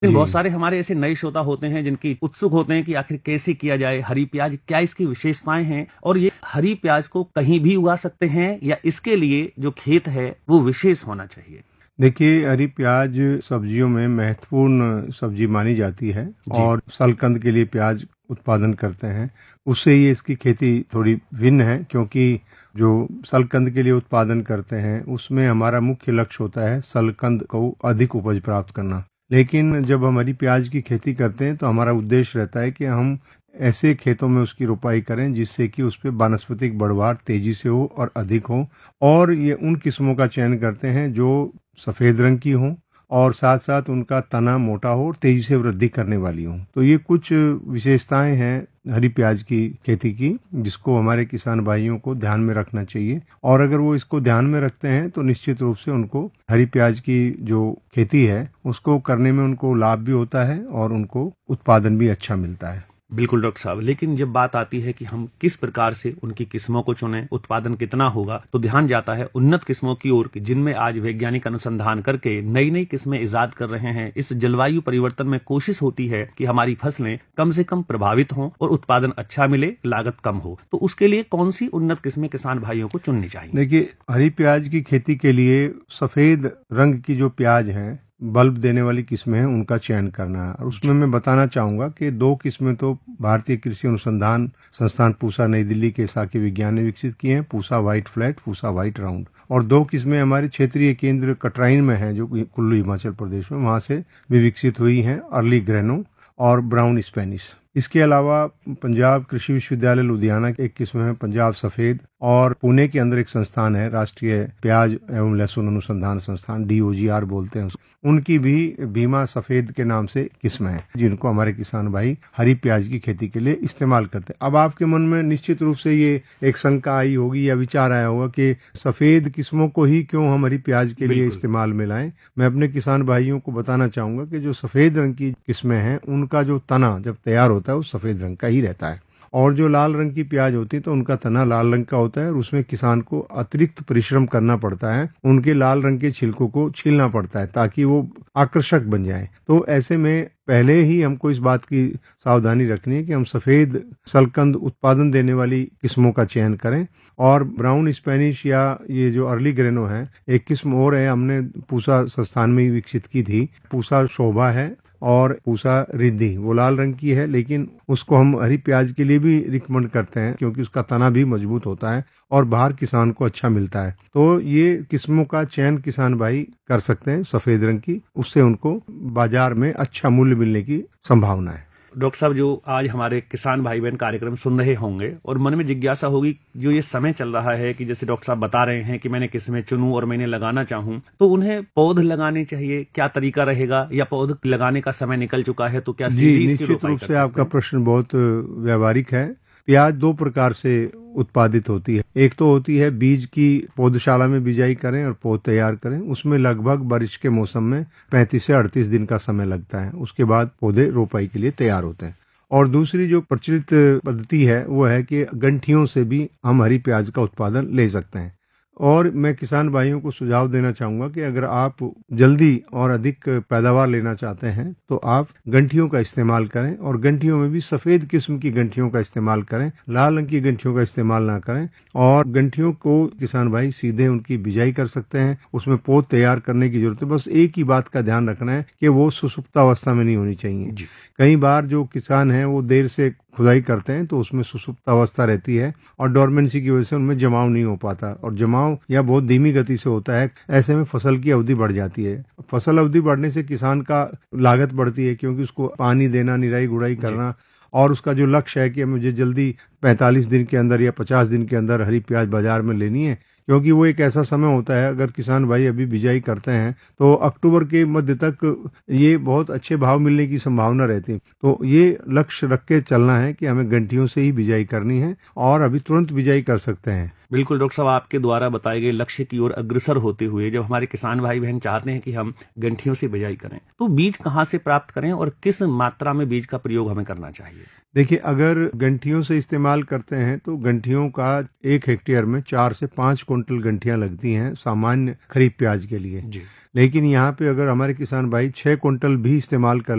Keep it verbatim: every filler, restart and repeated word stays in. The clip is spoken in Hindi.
लेकिन बहुत जी। सारे हमारे ऐसे नए श्रोता होते हैं जिनकी उत्सुक होते हैं कि आखिर कैसे किया जाए हरी प्याज, क्या इसकी विशेषताएं हैं और ये हरी प्याज को कहीं भी उगा सकते हैं या इसके लिए जो खेत है वो विशेष होना चाहिए? देखिए, हरी प्याज सब्जियों में महत्वपूर्ण सब्जी मानी जाती है जी। और सलकंद के लिए प्याज उत्पादन करते हैं। उससे ये इसकी खेती थोड़ी भिन्न है, क्योंकि जो सलकंद के लिए उत्पादन करते हैं उसमें हमारा मुख्य लक्ष्य होता है सलकंद को अधिक उपज प्राप्त करना। लेकिन जब हम हरी प्याज की खेती करते हैं तो हमारा उद्देश्य रहता है कि हम ऐसे खेतों में उसकी रोपाई करें जिससे कि उस पे वानस्पतिक बढ़वार तेजी से हो और अधिक हो, और ये उन किस्मों का चयन करते हैं जो सफेद रंग की हों और साथ साथ उनका तना मोटा हो और तेजी से वृद्धि करने वाली हो। तो ये कुछ विशेषताएं हैं हरी प्याज की खेती की, जिसको हमारे किसान भाइयों को ध्यान में रखना चाहिए, और अगर वो इसको ध्यान में रखते हैं तो निश्चित रूप से उनको हरी प्याज की जो खेती है उसको करने में उनको लाभ भी होता है और उनको उत्पादन भी अच्छा मिलता है। बिल्कुल डॉक्टर साहब, लेकिन जब बात आती है कि हम किस प्रकार से उनकी किस्मों को चुनें, उत्पादन कितना होगा, तो ध्यान जाता है उन्नत किस्मों की ओर, जिनमें आज वैज्ञानिक अनुसंधान करके नई नई किस्में इजाद कर रहे हैं। इस जलवायु परिवर्तन में कोशिश होती है कि हमारी फसलें कम से कम प्रभावित हों और उत्पादन अच्छा मिले, लागत कम हो। तो उसके लिए कौन सी उन्नत किस्में किसान भाइयों को चुननी चाहिए? देखिए, हरी प्याज की खेती के लिए सफेद रंग की जो प्याज है, बल्ब देने वाली किस्में हैं, उनका चयन करना है। और उसमें मैं बताना चाहूंगा कि दो किस्में तो भारतीय कृषि अनुसंधान संस्थान पूसा नई दिल्ली के शाखी विज्ञान ने विकसित की हैं, Pusa white flat, Pusa white round. और दो किस्में हमारे क्षेत्रीय केंद्र कटराइन में हैं, जो कुल्लू हिमाचल प्रदेश में, वहां से भी विकसित हुई हैं, अर्ली ग्रेनो और ब्राउन स्पेनिश। इसके अलावा पंजाब कृषि विश्वविद्यालय लुधियाना की एक किस्म है पंजाब सफेद, और पुणे के अंदर एक संस्थान है राष्ट्रीय प्याज एवं लहसुन अनुसंधान संस्थान, डी ओ जी आर बोलते हैं, उनकी भी भीमा सफेद के नाम से किस्म है, जिनको हमारे किसान भाई हरी प्याज की खेती के लिए इस्तेमाल करते हैं। अब आपके मन में निश्चित रूप से ये एक शंका आई होगी या विचार आया होगा कि सफेद किस्मों को ही क्यों हम हरी प्याज के लिए इस्तेमाल में लाएं। मैं अपने किसान भाइयों को बताना चाहूंगा कि जो सफेद रंग की किस्में हैं उनका जो तना जब तैयार होता है वो सफेद रंग का ही रहता है, और जो लाल रंग की प्याज होती है तो उनका तना लाल रंग का होता है, और उसमें किसान को अतिरिक्त परिश्रम करना पड़ता है, उनके लाल रंग के छिलकों को छीलना पड़ता है ताकि वो आकर्षक बन जाए। तो ऐसे में पहले ही हमको इस बात की सावधानी रखनी है कि हम सफेद सलकंद उत्पादन देने वाली किस्मों का चयन करें। और ब्राउन स्पेनिश या ये जो अर्ली ग्रेनो है, एक किस्म और है, हमने पूसा संस्थान में ही विकसित की थी, पूसा शोभा है और पूसा रिद्धि, वो लाल रंग की है, लेकिन उसको हम हरी प्याज के लिए भी रिकमेंड करते हैं क्योंकि उसका तना भी मजबूत होता है और बाहर किसान को अच्छा मिलता है। तो ये किस्मों का चयन किसान भाई कर सकते हैं सफेद रंग की, उससे उनको बाजार में अच्छा मूल्य मिलने की संभावना है। डॉक्टर साहब, जो आज हमारे किसान भाई बहन कार्यक्रम सुन रहे होंगे और मन में जिज्ञासा होगी, जो ये समय चल रहा है कि जैसे डॉक्टर साहब बता रहे हैं कि मैंने किस्में चुनूं और मैंने लगाना चाहूं, तो उन्हें पौध लगाने चाहिए, क्या तरीका रहेगा, या पौध लगाने का समय निकल चुका है तो क्या सीधी इसकी निश्चित रोपाई रूप कर से सकते आपका हैं? प्रश्न बहुत व्यावहारिक है। प्याज दो प्रकार से उत्पादित होती है, एक तो होती है बीज की पौधशाला में बिजाई करें और पौध तैयार करें, उसमें लगभग बारिश के मौसम में पैंतीस से अड़तीस दिन का समय लगता है, उसके बाद पौधे रोपाई के लिए तैयार होते हैं। और दूसरी जो प्रचलित पद्धति है वो है कि गंठियों से भी हम हरी प्याज का उत्पादन ले सकते हैं। और मैं किसान भाइयों को सुझाव देना चाहूंगा कि अगर आप जल्दी और अधिक पैदावार लेना चाहते हैं तो आप गंठियों का इस्तेमाल करें, और गंठियों में भी सफेद किस्म की गंठियों का इस्तेमाल करें, लाल रंग की गंठियों का इस्तेमाल ना करें। और गंठियों को किसान भाई सीधे उनकी बिजाई कर सकते हैं, उसमें पौध तैयार करने की जरूरत है। बस एक ही बात का ध्यान रखना है कि वो सुसुप्तावस्था में नहीं होनी चाहिए। कई बार जो किसान हैं वो देर से खुदाई करते हैं तो उसमें सुसुप्तावस्था रहती है और डोरमेंसी की वजह से उनमें जमाव नहीं हो पाता, और जमाव या बहुत धीमी गति से होता है। ऐसे में फसल की अवधि बढ़ जाती है। फसल अवधि बढ़ने से किसान का लागत बढ़ती है, क्योंकि उसको पानी देना, निराई गुड़ाई करना, और उसका जो लक्ष्य है कि मुझे जल्दी पैंतालीस दिन के अंदर या पचास दिन के अंदर हरी प्याज बाजार में लेनी है, क्योंकि वो एक ऐसा समय होता है, अगर किसान भाई अभी बिजाई करते हैं तो अक्टूबर के मध्य तक ये बहुत अच्छे भाव मिलने की संभावना रहती है। तो ये लक्ष्य रख के चलना है कि हमें गंठियों से ही बिजाई करनी है और अभी तुरंत बिजाई कर सकते हैं। बिल्कुल डॉक्टर साहब, आपके द्वारा बताए गए लक्ष्य की ओर अग्रसर होते हुए जब हमारे किसान भाई बहन चाहते हैं कि हम गंठियों से बिजाई करें, तो बीज कहाँ से प्राप्त करें और किस मात्रा में बीज का प्रयोग हमें करना चाहिए? देखिए, अगर गंठियों से इस्तेमाल करते हैं तो गंठियों का एक हेक्टेयर में चार से पांच कुंटल गंठियां लगती हैं सामान्य खरीफ प्याज के लिए। जी। लेकिन यहाँ पे अगर हमारे किसान भाई छह कुंटल भी इस्तेमाल कर